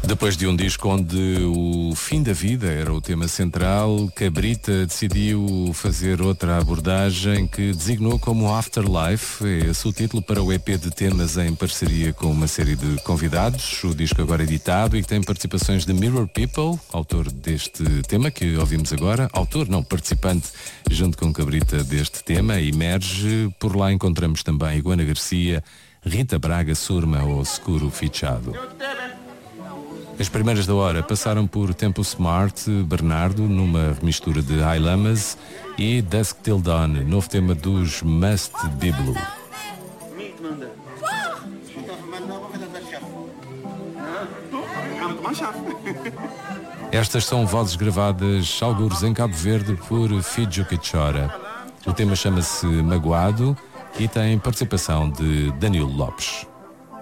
Depois de um disco onde o fim da vida era o tema central, Cabrita decidiu fazer outra abordagem que designou como Afterlife. É esse o título para o EP de temas em parceria com uma série de convidados. O disco agora editado e que tem participações de Mirror People, autor deste tema que ouvimos agora. Participante junto com Cabrita deste tema. Emerge. Por lá encontramos também Iguana Garcia, Rita Braga, Surma ou Seguro Fichado. As primeiras da hora passaram por Tempo Smart, Bernardo, numa remistura de High Lamas, e Dusk Till Dawn, novo tema dos Must Be Blue. Estas são vozes gravadas algures em Cabo Verde por Fidjo que Chora. O tema chama-se Magoado e tem participação de Danilo Lopes.